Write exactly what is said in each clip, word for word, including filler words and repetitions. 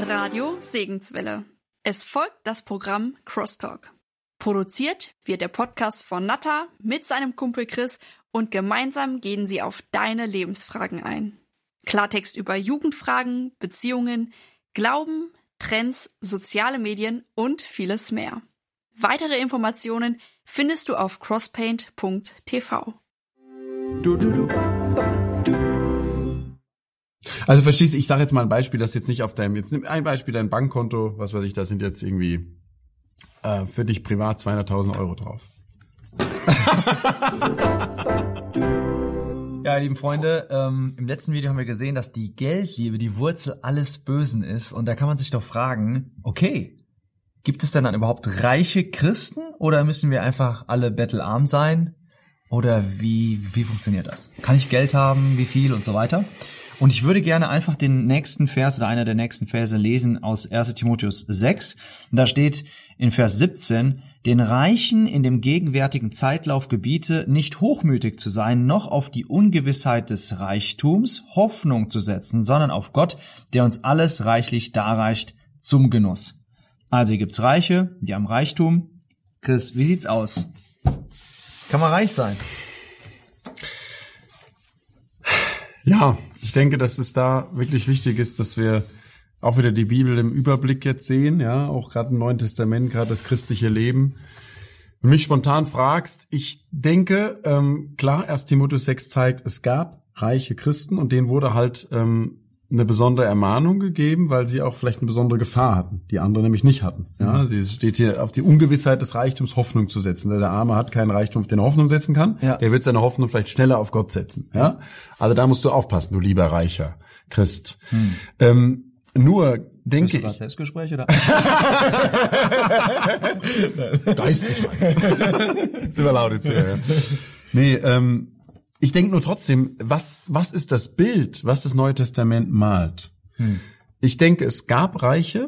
Radio Segenswelle. Es folgt das Programm Crosstalk. Produziert wird der Podcast von Natta mit seinem Kumpel Chris und gemeinsam gehen sie auf deine Lebensfragen ein. Klartext über Jugendfragen, Beziehungen, Glauben, Trends, soziale Medien und vieles mehr. Weitere Informationen findest du auf crosspaint punkt t v. Du, du, du, du. Also verstehst du, ich sage jetzt mal ein Beispiel, das jetzt nicht auf deinem, jetzt nimm ein Beispiel, dein Bankkonto, was weiß ich, da sind jetzt irgendwie äh, für dich privat zweihunderttausend Euro drauf. Ja, lieben Freunde, ähm, im letzten Video haben wir gesehen, dass die Geldliebe die Wurzel alles Bösen ist. Und da kann man sich doch fragen, okay, gibt es denn dann überhaupt reiche Christen oder müssen wir einfach alle bettelarm sein? Oder wie, wie funktioniert das? Kann ich Geld haben, wie viel und so weiter? Und ich würde gerne einfach den nächsten Vers oder einer der nächsten Verse lesen aus erster Timotheus sechs. Und da steht in Vers siebzehn, den Reichen in dem gegenwärtigen Zeitlauf gebiete, nicht hochmütig zu sein, noch auf die Ungewissheit des Reichtums Hoffnung zu setzen, sondern auf Gott, der uns alles reichlich darreicht zum Genuss. Also hier gibt's Reiche, die haben Reichtum. Chris, wie sieht's aus? Kann man reich sein? Ja, ich denke, dass es da wirklich wichtig ist, dass wir auch wieder die Bibel im Überblick jetzt sehen, ja, auch gerade im Neuen Testament, gerade das christliche Leben. Wenn du mich spontan fragst, ich denke, ähm, klar, erster Timotheus sechs zeigt, es gab reiche Christen und denen wurde halt ähm, eine besondere Ermahnung gegeben, weil sie auch vielleicht eine besondere Gefahr hatten, die andere nämlich nicht hatten. Ja, mhm. Sie steht hier auf die Ungewissheit des Reichtums Hoffnung zu setzen. Der Arme hat keinen Reichtum, auf den er Hoffnung setzen kann. Ja. Der wird seine Hoffnung vielleicht schneller auf Gott setzen. Ja, also da musst du aufpassen, du lieber reicher Christ. Mhm. Ähm, nur denke ich. Selbstgespräch oder? Geistig rein. Sind wir laut jetzt hier. Ja. Nee, ähm, ich denke nur trotzdem, was was ist das Bild, was das Neue Testament malt? Hm. Ich denke, es gab Reiche,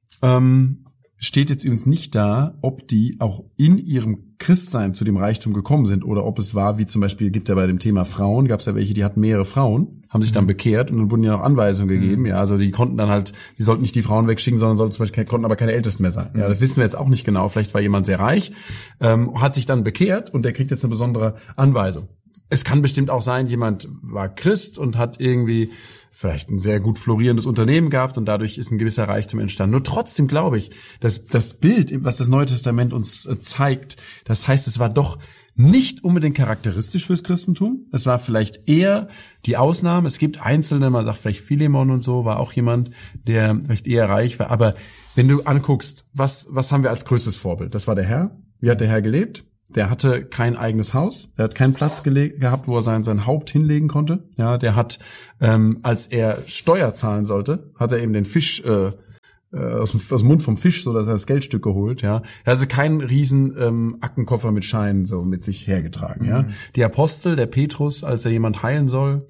ähm, steht jetzt übrigens nicht da, ob die auch in ihrem Christsein zu dem Reichtum gekommen sind oder ob es war, wie zum Beispiel, gibt ja bei dem Thema Frauen, gab es ja welche, die hatten mehrere Frauen, haben sich dann bekehrt und dann wurden ja noch Anweisungen gegeben. Mhm. Ja, also die konnten dann halt, die sollten nicht die Frauen wegschicken, sondern sollten zum Beispiel, konnten aber keine Ältesten mehr sein. Ja, das wissen wir jetzt auch nicht genau. Vielleicht war jemand sehr reich, ähm, hat sich dann bekehrt und der kriegt jetzt eine besondere Anweisung. Es kann bestimmt auch sein, jemand war Christ und hat irgendwie vielleicht ein sehr gut florierendes Unternehmen gehabt und dadurch ist ein gewisser Reichtum entstanden. Nur trotzdem glaube ich, dass das Bild, was das Neue Testament uns zeigt, das heißt, es war doch nicht unbedingt charakteristisch fürs Christentum. Es war vielleicht eher die Ausnahme. Es gibt Einzelne, man sagt vielleicht Philemon und so, war auch jemand, der vielleicht eher reich war. Aber wenn du anguckst, was, was haben wir als größtes Vorbild? Das war der Herr. Wie hat der Herr gelebt? Der hatte kein eigenes Haus, der hat keinen Platz gele- gehabt, wo er sein, sein Haupt hinlegen konnte. Ja, der hat, ähm, als er Steuer zahlen sollte, hat er eben den Fisch äh, aus, dem, aus dem Mund vom Fisch, so dass er das Geldstück geholt. Ja, er hatte keinen riesen ähm, Aktenkoffer mit Scheinen so mit sich hergetragen. Mhm. Ja, die Apostel, der Petrus, als er jemand heilen soll,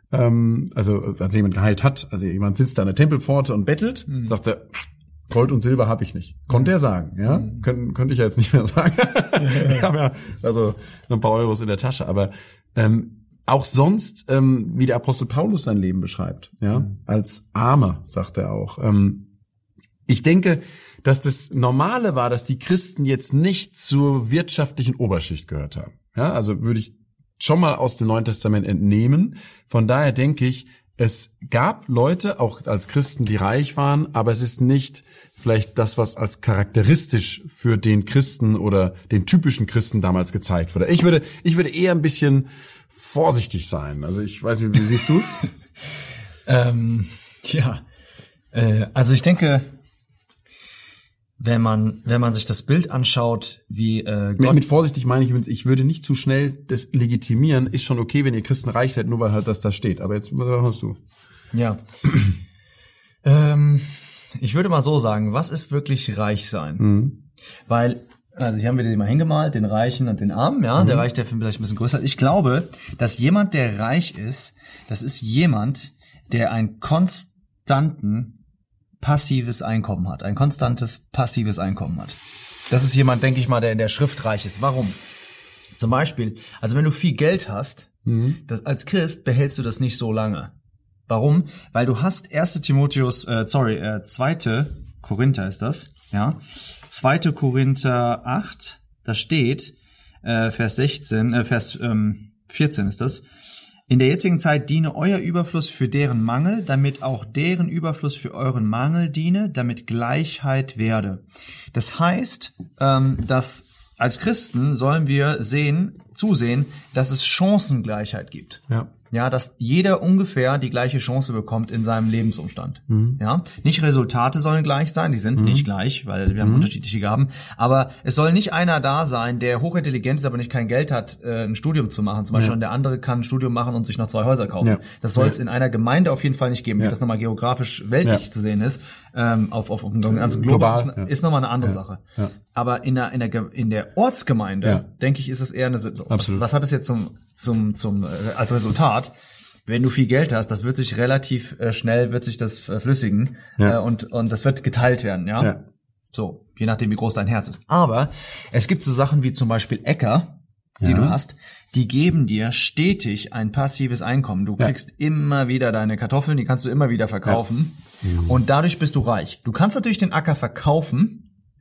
ähm, also als er jemand geheilt hat, also jemand sitzt da an der Tempelpforte und bettelt, mhm. sagt er, Gold und Silber habe ich nicht. Konnte er sagen, ja? Mhm. Kön- könnte ich ja jetzt nicht mehr sagen. Ich habe ja also ein paar Euros in der Tasche. Aber ähm, auch sonst, ähm, wie der Apostel Paulus sein Leben beschreibt, ja, mhm. als Armer, sagt er auch. Ähm, ich denke, dass das Normale war, dass die Christen jetzt nicht zur wirtschaftlichen Oberschicht gehört haben. Ja, also würde ich schon mal aus dem Neuen Testament entnehmen. Von daher denke ich, es gab Leute, auch als Christen, die reich waren, aber es ist nicht vielleicht das, was als charakteristisch für den Christen oder den typischen Christen damals gezeigt wurde. Ich würde, ich würde eher ein bisschen vorsichtig sein. Also ich weiß nicht, wie siehst du es? ähm, ja, äh, also ich denke, wenn man wenn man sich das Bild anschaut, wie äh, Gott mit, mit vorsichtig meine ich, ich würde nicht zu schnell das legitimieren. Ist schon okay, wenn ihr Christen reich seid, nur weil halt das da steht. Aber jetzt was hast du? Ja. ähm, ich würde mal so sagen, was ist wirklich reich sein? Mhm. Weil also hier haben wir den mal hingemalt, den Reichen und den Armen, ja. Mhm. Der Reich, der vielleicht ein bisschen größer ist. Ich glaube, dass jemand, der reich ist, das ist jemand, der einen konstanten passives Einkommen hat, ein konstantes passives Einkommen hat. Das ist jemand, denke ich mal, der in der Schrift reich ist. Warum? Zum Beispiel, also wenn du viel Geld hast, mhm. das, als Christ behältst du das nicht so lange. Warum? Weil du hast erste Timotheus, äh, sorry, äh, zweite Korinther ist das, ja. zweite Korinther acht, da steht, äh, Vers sechzehn, äh, Vers ähm, vierzehn ist das. In der jetzigen Zeit diene euer Überfluss für deren Mangel, damit auch deren Überfluss für euren Mangel diene, damit Gleichheit werde. Das heißt, ähm, dass als Christen sollen wir sehen, zusehen, dass es Chancengleichheit gibt. Ja. Ja, dass jeder ungefähr die gleiche Chance bekommt in seinem Lebensumstand. Mhm. Ja, nicht Resultate sollen gleich sein, die sind mhm. nicht gleich, weil wir haben mhm. unterschiedliche Gaben. Aber es soll nicht einer da sein, der hochintelligent ist, aber nicht kein Geld hat, äh, ein Studium zu machen. Zum Beispiel, ja. und der andere kann ein Studium machen und sich noch zwei Häuser kaufen. Ja. Das soll es ja. in einer Gemeinde auf jeden Fall nicht geben. Wie ja. das nochmal geografisch weltlich ja. zu sehen ist, ähm, auf, auf, auf dem ganzen Globus, ist, ja. ist nochmal eine andere ja. Sache. Ja. Aber in der, in der, in der Ortsgemeinde, ja. denke ich, ist es eher eine, so, was, was hat es jetzt zum, zum, zum, äh, als Resultat? Wenn du viel Geld hast, das wird sich relativ äh, schnell, wird sich das äh, flüssigen, ja. äh, und, und das wird geteilt werden, ja? ja. So, je nachdem, wie groß dein Herz ist. Aber es gibt so Sachen wie zum Beispiel Äcker, die ja. du hast, die geben dir stetig ein passives Einkommen. Du kriegst ja. immer wieder deine Kartoffeln, die kannst du immer wieder verkaufen. Ja. Mhm. Und dadurch bist du reich. Du kannst natürlich den Acker verkaufen,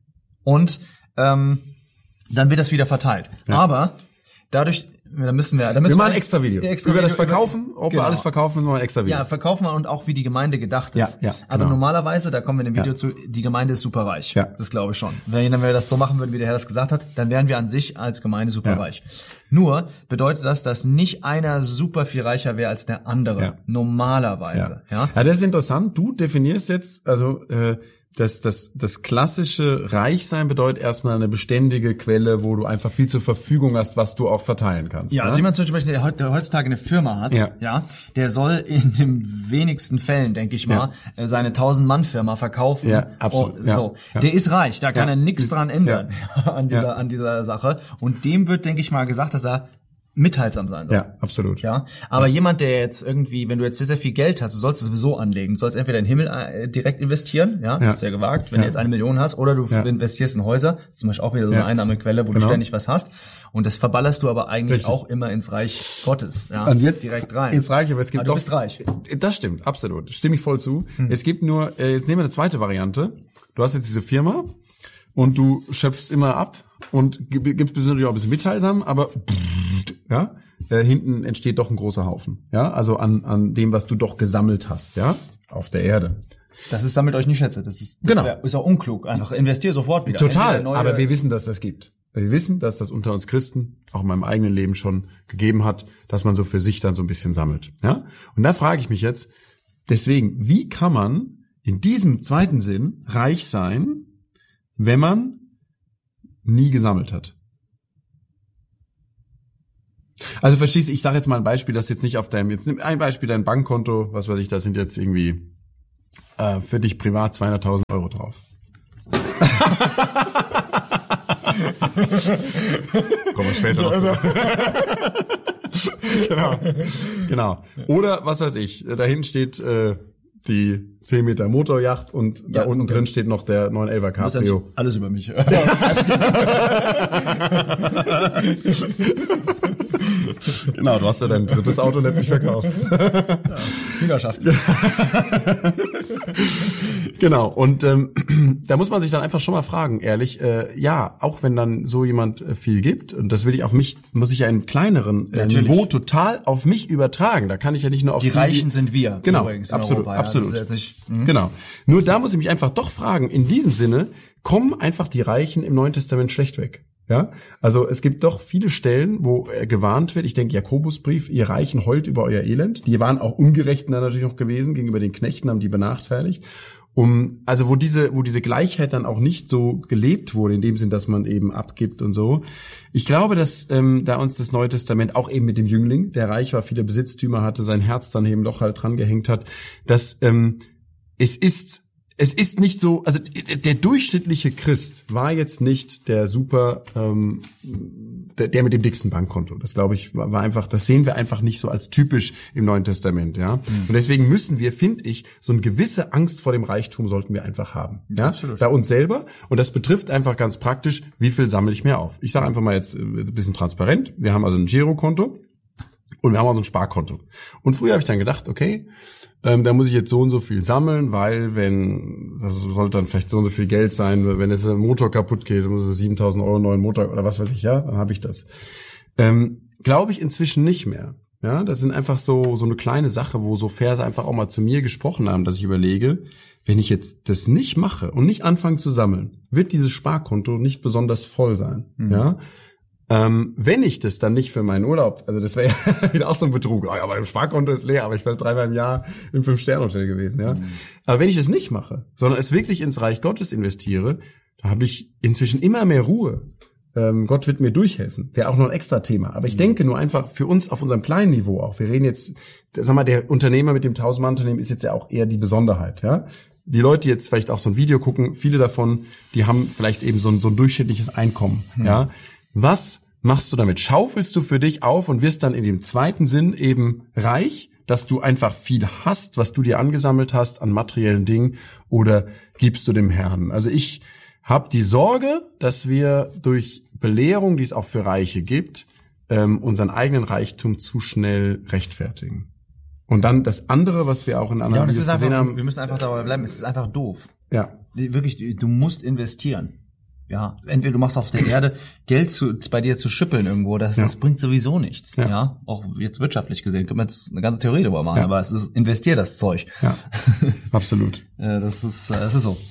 und ähm, dann wird das wieder verteilt. Ja. Aber dadurch, da müssen wir, da müssen wir wir machen ein extra Video extra über Video, das Verkaufen, über, ob genau. wir alles verkaufen, müssen wir ein extra Video. Ja, verkaufen wir und auch wie die Gemeinde gedacht ist. Ja, ja, Aber genau. normalerweise, da kommen wir in dem Video ja. zu, die Gemeinde ist super reich. Ja. Das glaube ich schon. Wenn, wenn wir das so machen würden, wie der Herr das gesagt hat, dann wären wir an sich als Gemeinde super ja. reich. Nur bedeutet das, dass nicht einer super viel reicher wäre als der andere. Ja. Normalerweise. Ja. Ja? ja, das ist interessant. Du definierst jetzt, also äh, Das, das, das klassische Reichsein bedeutet erstmal eine beständige Quelle, wo du einfach viel zur Verfügung hast, was du auch verteilen kannst. Ja, ne? also jemand zum Beispiel, der heutzutage eine Firma hat, ja, ja der soll in den wenigsten Fällen, denke ich mal, ja. seine tausend-Mann-Firma verkaufen. Ja, absolut. Oh, so. Ja. Der ist reich, da kann ja. er nichts dran ändern ja. an dieser, ja. an dieser Sache. Und dem wird, denke ich mal, gesagt, dass er mitteilsam sein soll. Ja, absolut. Ja, aber ja. jemand, der jetzt irgendwie, wenn du jetzt sehr, sehr viel Geld hast, du sollst es sowieso anlegen. Du sollst entweder in den Himmel äh, direkt investieren, ja, ja, das ist ja gewagt, wenn ja. du jetzt eine Million hast, oder du ja. investierst in Häuser, das ist zum Beispiel auch wieder so eine ja. Einnahmequelle, wo genau. du ständig was hast. Und das verballerst du aber eigentlich Richtig. auch immer ins Reich Gottes, ja, und jetzt direkt rein. Ins Reich, aber es gibt aber doch, du bist reich. Das stimmt, absolut. Stimme ich voll zu. Hm. Es gibt nur, äh, jetzt nehmen wir eine zweite Variante. Du hast jetzt diese Firma und du schöpfst immer ab und gibst natürlich auch ein bisschen mitteilsam, aber ja, äh, hinten entsteht doch ein großer Haufen, ja, also an an dem, was du doch gesammelt hast, ja, auf der Erde. Das ist damit euch nicht schätze, das ist das genau. wär, ist auch unklug, einfach investier sofort wieder. Total, aber wir wissen, dass das gibt. Wir wissen, dass das unter uns Christen auch in meinem eigenen Leben schon gegeben hat, dass man so für sich dann so ein bisschen sammelt, ja? Und da frage ich mich jetzt, deswegen, wie kann man in diesem zweiten Sinn reich sein, wenn man nie gesammelt hat? Also verstehst du, ich sage jetzt mal ein Beispiel, das jetzt nicht auf deinem, jetzt nimm ein Beispiel, dein Bankkonto, was weiß ich, da sind jetzt irgendwie äh, für dich privat zweihunderttausend Euro drauf. Kommen wir später noch zu. Genau, genau. Oder was weiß ich, da hinten steht äh, die zehn Meter Motorjacht und da ja, unten okay. drin steht noch der neun elfer Cabrio. Alles über mich. Genau, du hast ja dein drittes Auto letztlich verkauft. Ja, Hühnerschaft. Genau, und ähm, da muss man sich dann einfach schon mal fragen, ehrlich, äh, ja, auch wenn dann so jemand äh, viel gibt, und das will ich auf mich, muss ich ja in kleineren äh, Niveau total auf mich übertragen. Da kann ich ja nicht nur auf die, die Reichen die, sind wir. Genau, übrigens absolut, Europa, absolut. Ja, nicht, genau. Nur da muss ich mich einfach doch fragen, in diesem Sinne, kommen einfach die Reichen im Neuen Testament schlecht weg? Ja, also es gibt doch viele Stellen, wo äh, gewarnt wird. Ich denke, Jakobusbrief, ihr Reichen heult über euer Elend. Die waren auch ungerecht dann natürlich noch gewesen gegenüber den Knechten, haben die benachteiligt. Um, also wo diese, wo diese Gleichheit dann auch nicht so gelebt wurde, in dem Sinn, dass man eben abgibt und so. Ich glaube, dass ähm, da uns das Neue Testament auch eben mit dem Jüngling, der reich war, viele Besitztümer hatte, sein Herz dann eben doch halt dran gehängt hat, dass ähm, es ist Es ist nicht so, also der durchschnittliche Christ war jetzt nicht der super, ähm, der, der mit dem dicksten Bankkonto. Das glaube ich war, war einfach, das sehen wir einfach nicht so als typisch im Neuen Testament, ja. Mhm. Und deswegen müssen wir, finde ich, so eine gewisse Angst vor dem Reichtum sollten wir einfach haben, ja. Absolut. Bei uns selber. Und das betrifft einfach ganz praktisch, wie viel sammle ich mir auf? Ich sage einfach mal jetzt ein bisschen transparent. Wir haben also ein Girokonto. Und wir haben auch so ein Sparkonto. Und früher habe ich dann gedacht, okay, ähm, da muss ich jetzt so und so viel sammeln, weil wenn, das sollte dann vielleicht so und so viel Geld sein, wenn jetzt ein Motor kaputt geht, dann muss ich siebentausend Euro neuen Motor oder was weiß ich, ja, dann habe ich das. Ähm, glaube ich inzwischen nicht mehr. Ja, das sind einfach so so eine kleine Sache, wo so Verse einfach auch mal zu mir gesprochen haben, dass ich überlege, wenn ich jetzt das nicht mache und nicht anfange zu sammeln, wird dieses Sparkonto nicht besonders voll sein. Mhm. Ja, ähm, wenn ich das dann nicht für meinen Urlaub, also das wäre ja wieder auch so ein Betrug, oh, aber mein Sparkonto ist leer, aber ich wäre dreimal im Jahr im Fünf-Sterne-Hotel gewesen. Ja, mhm. Aber wenn ich das nicht mache, sondern es wirklich ins Reich Gottes investiere, da habe ich inzwischen immer mehr Ruhe. Ähm, Gott wird mir durchhelfen. Wäre auch noch ein extra Thema. Aber ich mhm. denke nur einfach für uns auf unserem kleinen Niveau auch. Wir reden jetzt, sag mal, der Unternehmer mit dem tausend-Mann-Unternehmen ist jetzt ja auch eher die Besonderheit, ja. Die Leute, die jetzt vielleicht auch so ein Video gucken, viele davon, die haben vielleicht eben so ein, so ein durchschnittliches Einkommen, mhm. ja. Was machst du damit? Schaufelst du für dich auf und wirst dann in dem zweiten Sinn eben reich, dass du einfach viel hast, was du dir angesammelt hast an materiellen Dingen, oder gibst du dem Herrn? Also ich habe die Sorge, dass wir durch Belehrung, die es auch für Reiche gibt, ähm, unseren eigenen Reichtum zu schnell rechtfertigen. Und dann das andere, was wir auch in anderen ja, Videos gesehen einfach, haben. Wir müssen einfach dabei bleiben. Es ist einfach doof. Ja. Wirklich, du musst investieren. Ja, entweder du machst auf der Erde Geld zu, bei dir zu schüppeln irgendwo, das, ja. das bringt sowieso nichts. Ja. ja, auch jetzt wirtschaftlich gesehen, können wir jetzt eine ganze Theorie darüber machen, ja. aber es ist, investier das Zeug. Ja, absolut. Das ist, das ist so.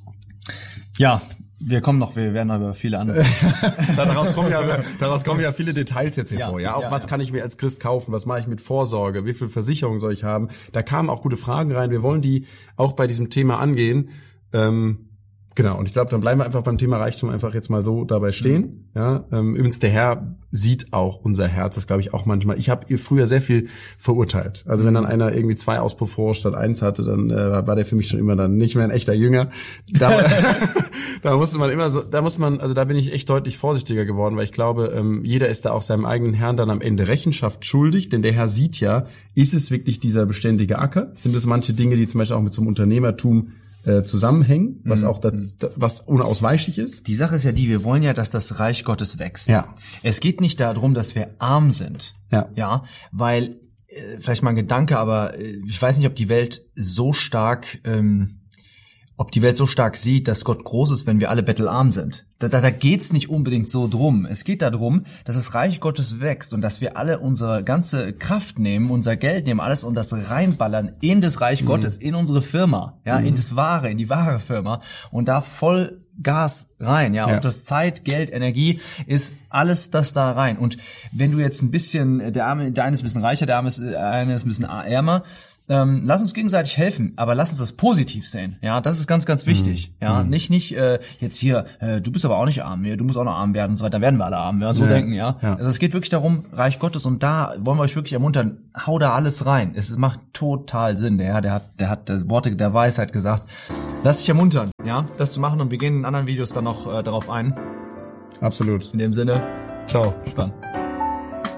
Ja, wir kommen noch, wir werden noch über viele andere. daraus kommen ja, daraus kommen ja viele Details jetzt hervor. Ja, ja auch ja, was ja. kann ich mir als Christ kaufen? Was mache ich mit Vorsorge? Wie viel Versicherung soll ich haben? Da kamen auch gute Fragen rein. Wir wollen die auch bei diesem Thema angehen. Ähm, Genau, und ich glaube, dann bleiben wir einfach beim Thema Reichtum einfach jetzt mal so dabei stehen. Mhm. Ja, ähm, übrigens, der Herr sieht auch unser Herz, das glaube ich auch manchmal. Ich habe früher sehr viel verurteilt. Also wenn dann einer irgendwie zwei Auspuffrohre statt eins hatte, dann äh, war der für mich schon immer dann nicht mehr ein echter Jünger. Da, da musste man immer so, da muss man, also da bin ich echt deutlich vorsichtiger geworden, weil ich glaube, ähm, jeder ist da auch seinem eigenen Herrn dann am Ende Rechenschaft schuldig, denn der Herr sieht ja, ist es wirklich dieser beständige Acker? Sind es manche Dinge, die zum Beispiel auch mit so einem Unternehmertum zusammenhängen, was mhm. auch das, was unausweichlich ist. Die Sache ist ja die, wir wollen ja, dass das Reich Gottes wächst. Ja. Es geht nicht darum, dass wir arm sind. Ja. Ja, weil äh, vielleicht mal ein Gedanke, aber äh, ich weiß nicht, ob die Welt so stark ähm, ob die Welt so stark sieht, dass Gott groß ist, wenn wir alle bettelarm sind. Da, da, da geht's nicht unbedingt so drum. Es geht darum, dass das Reich Gottes wächst und dass wir alle unsere ganze Kraft nehmen, unser Geld nehmen, alles und das reinballern in das Reich mhm. Gottes, in unsere Firma, ja, mhm. in das Wahre, in die wahre Firma und da voll Gas rein, ja, ja. und das Zeit, Geld, Energie ist alles das da rein. Und wenn du jetzt ein bisschen, der eine, der eine ist ein bisschen reicher, der eine ist, der eine ist ein bisschen ärmer, Ähm, lass uns gegenseitig helfen, aber lass uns das positiv sehen. Ja, das ist ganz, ganz wichtig. Mhm. Ja, nicht nicht äh, jetzt hier, äh, du bist aber auch nicht arm, ja, du musst auch noch arm werden und so weiter. Dann werden wir alle arm, ja, so ja. denken, ja. ja. Also es geht wirklich darum, Reich Gottes, und da wollen wir euch wirklich ermuntern. Hau da alles rein. Es macht total Sinn. Der Herr, der hat, der hat der Worte der Weisheit gesagt. Lass dich ermuntern, ja, das zu machen, und wir gehen in anderen Videos dann noch äh, darauf ein. Absolut. In dem Sinne, ciao, bis dann.